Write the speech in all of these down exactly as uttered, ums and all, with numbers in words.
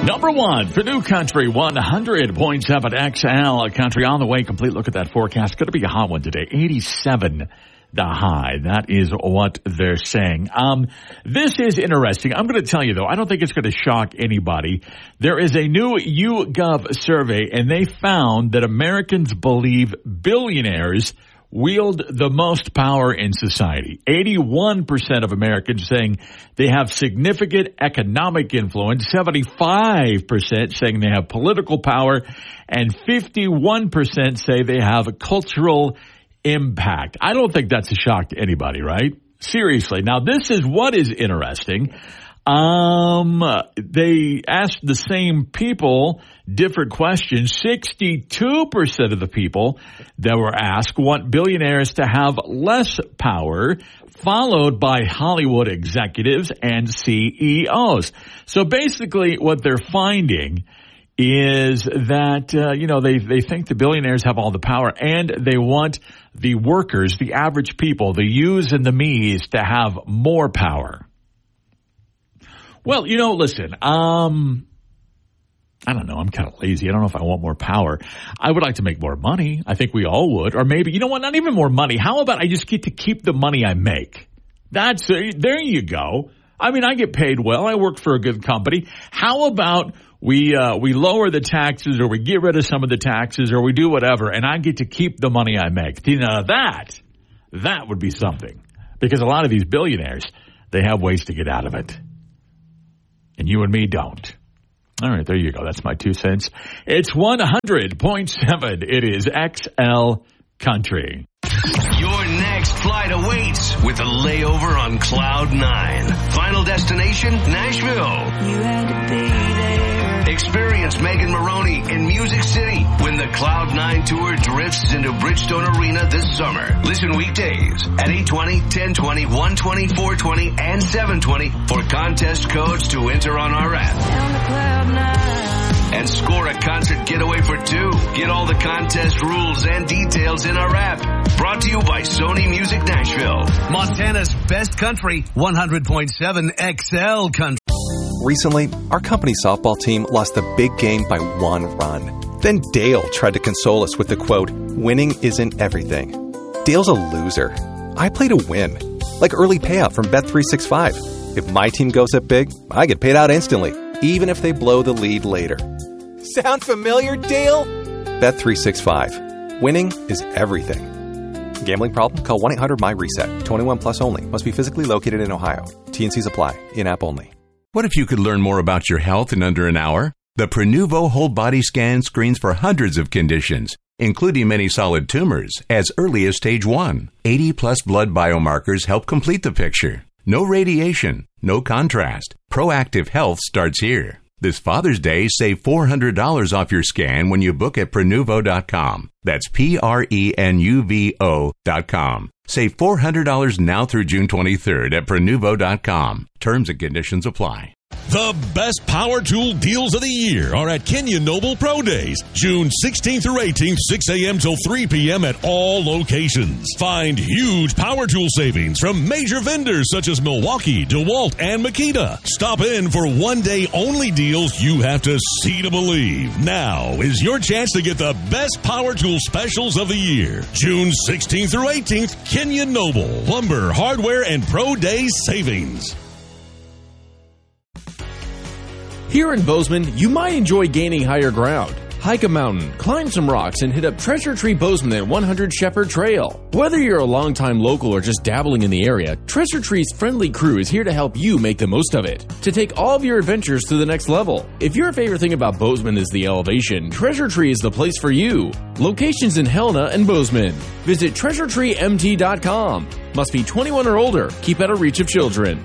Number one for New Country, one hundred point seven X L Country. On the way, complete look at that forecast. Going to be a hot one today. eighty-seven the high. That is what they're saying. Um, this is interesting. I'm going to tell you, though, I don't think it's going to shock anybody. There is a new YouGov survey, and they found that Americans believe billionaires wield the most power in society. eighty-one percent of Americans saying they have significant economic influence, seventy-five percent saying they have political power, and fifty-one percent say they have a cultural impact. I don't think that's a shock to anybody, right? Seriously. Now, this is what is interesting. Um, they asked the same people different questions. sixty-two percent of the people that were asked want billionaires to have less power, followed by Hollywood executives and C E Os. So basically what they're finding is that, uh, you know, they, they think the billionaires have all the power, and they want the workers, the average people, the yous and the me's to have more power. Well, you know, listen, um, I don't know. I'm kind of lazy. I don't know if I want more power. I would like to make more money. I think we all would. Or maybe, you know what, not even more money. How about I just get to keep the money I make? That's, uh, there you go. I mean, I get paid well. I work for a good company. How about we, uh, we lower the taxes, or we get rid of some of the taxes, or we do whatever, and I get to keep the money I make? You know, that, that would be something. Because a lot of these billionaires, they have ways to get out of it. And you and me don't. All right, there you go. That's my two cents. It's one hundred point seven. It is X L Country. Your next flight awaits with a layover on Cloud nine. Final destination, Nashville. You had to be there. Experience Megan Maroney in Music City when the Cloud nine Tour drifts into Bridgestone Arena this summer. Listen weekdays at eight twenty, ten twenty, one twenty, four twenty, and seven twenty for contest codes to enter on our app. Down the Cloud nine. And score a concert getaway for two. Get all the contest rules and details in our app. Brought to you by Sony Music Nashville. Montana's best country, one hundred point seven X L Country. Recently, our company softball team lost a big game by one run. Then Dale tried to console us with the quote, "Winning isn't everything." Dale's a loser. I play to win. Like early payout from Bet three sixty-five. If my team goes up big, I get paid out instantly, even if they blow the lead later. Sound familiar, Dale? Bet three sixty-five. Winning is everything. Gambling problem? Call one eight hundred my reset. twenty-one plus only. Must be physically located in Ohio. T and C's apply. In-app only. What if you could learn more about your health in under an hour? The Prenuvo Whole Body Scan screens for hundreds of conditions, including many solid tumors, as early as stage one. eighty plus blood biomarkers help complete the picture. No radiation, no contrast. Proactive health starts here. This Father's Day, save four hundred dollars off your scan when you book at Prenuvo dot com. That's P R E N U V O dot com. Save four hundred dollars now through June twenty-third at Prenuvo dot com. Terms and conditions apply. The best power tool deals of the year are at Kenyon Noble Pro Days, June sixteenth through eighteenth, six a.m. till three p.m. at all locations. Find huge power tool savings from major vendors such as Milwaukee, DeWalt, and Makita. Stop in for one-day only deals you have to see to believe. Now is your chance to get the best power tool specials of the year. June sixteenth through eighteenth, Kenyon Noble, lumber, hardware, and Pro Days savings. Here in Bozeman, you might enjoy gaining higher ground. Hike a mountain, climb some rocks, and hit up Treasure Tree Bozeman at one hundred Shepherd Trail. Whether you're a longtime local or just dabbling in the area, Treasure Tree's friendly crew is here to help you make the most of it, to take all of your adventures to the next level. If your favorite thing about Bozeman is the elevation, Treasure Tree is the place for you. Locations in Helena and Bozeman. Visit treasure tree m t dot com. Must be twenty-one or older. Keep out of reach of children.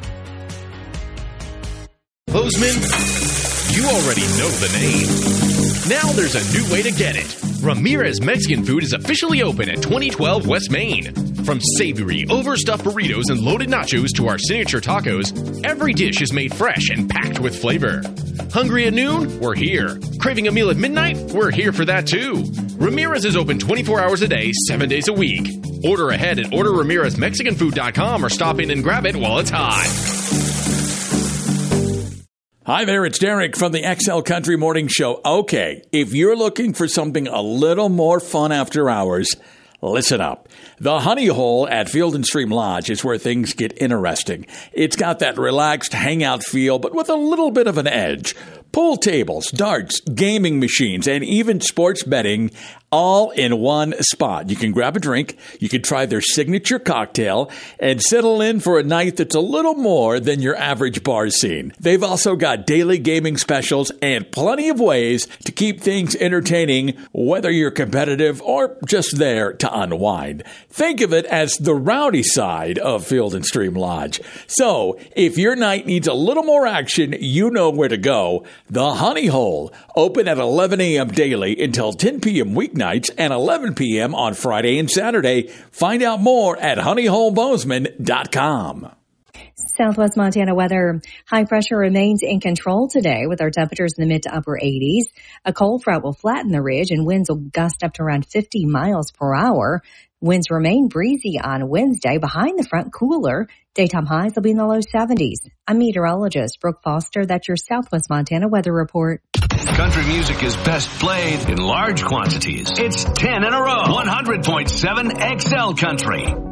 Bozeman, you already know the name. Now there's a new way to get it. Ramirez Mexican Food is officially open at twenty twelve West Main. From savory, overstuffed burritos and loaded nachos to our signature tacos, every dish is made fresh and packed with flavor. Hungry at noon? We're here. Craving a meal at midnight? We're here for that too. Ramirez is open twenty-four hours a day, seven days a week. Order ahead at order ramirez mexican food dot com or stop in and grab it while it's hot. Hi there, it's Derek from the X L Country Morning Show. Okay, if you're looking for something a little more fun after hours, listen up. The Honey Hole at Field and Stream Lodge is where things get interesting. It's got that relaxed hangout feel, but with a little bit of an edge. Pool tables, darts, gaming machines, and even sports betting all in one spot. You can grab a drink, you can try their signature cocktail, and settle in for a night that's a little more than your average bar scene. They've also got daily gaming specials and plenty of ways to keep things entertaining, whether you're competitive or just there to unwind. Think of it as the rowdy side of Field and Stream Lodge. So, if your night needs a little more action, you know where to go. The Honey Hole, open at eleven a.m. daily until ten p.m. weeknights and eleven p.m. on Friday and Saturday. Find out more at honey hole bozeman dot com. Southwest Montana weather. High pressure remains in control today with our temperatures in the mid to upper eighties. A cold front will flatten the ridge and winds will gust up to around fifty miles per hour. Winds remain breezy on Wednesday. Behind the front, cooler. Daytime highs will be in the low seventies. I'm meteorologist Brooke Foster. That's your Southwest Montana weather report. Country music is best played in large quantities. It's ten in a row. one hundred point seven X L Country.